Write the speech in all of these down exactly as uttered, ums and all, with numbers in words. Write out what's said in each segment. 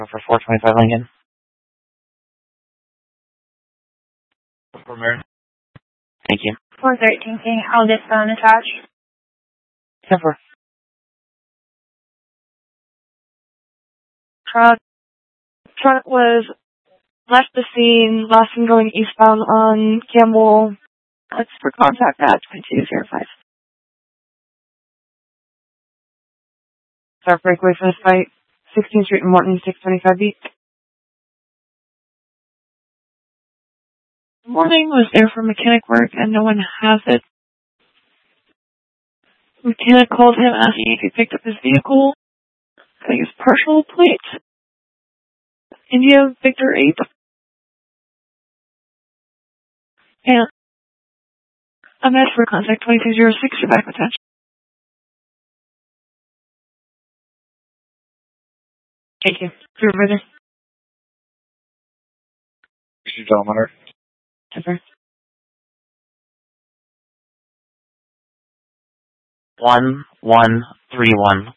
For four twenty-five Lincoln. For Mary. Thank you. four thirteen King, Aldous phone attached. ten four. Truck, truck was left the scene, last one going eastbound on Campbell. That's for contact at twenty-two oh five. Start breakaway for this fight. sixteenth Street and Morton, six twenty-five beat. Morning was there for mechanic work and no one has it. Mechanic called him asking if he picked up his vehicle. I think it's partial plate. India Victor eight. And I'm at for contact twenty-two oh six for back attention. Thank you. Supervisor. Mister Delmar. Temper. One one three one.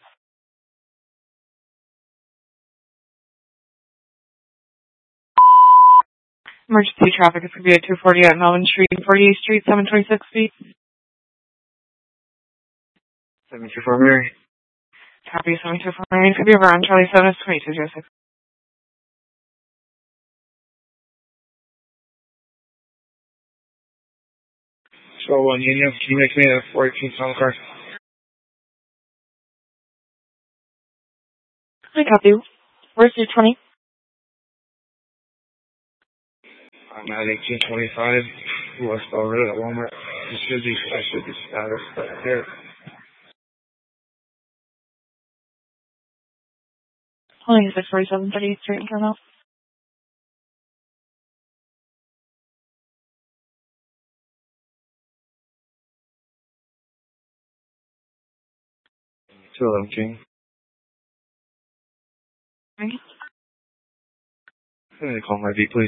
Emergency traffic is going to be at two forty at Melvin Street and forty-eighth Street, seven twenty-six feet. seven two four Mary. Copy, seven two four Mary. Could be over on Charlie seven, twenty-two oh six. So one Union, can you make me a four eighteen on the car? I copy. Where's your twenty? I'm at eighteen twenty-five. West already at Walmart. It should be, I should be status right there. Holding six forty-seven, thirty-eighth Street in Colonel. two eleven King. Right. Can I call my V, please?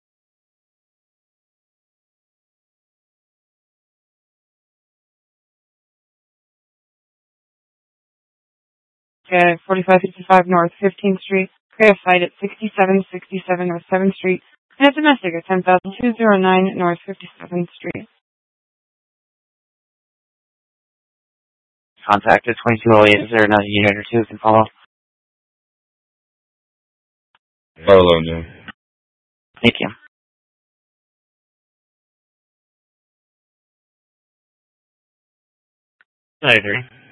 Okay, forty-five fifty-five North fifteenth Street. Create a site at sixty-seven sixty-seven North seventh Street. And a domestic at ten thousand two oh nine North fifty-seventh Street. Contact at twenty-two oh eight. Is there another unit or two who can follow? Hello, Jim. Thank you. Hi, there.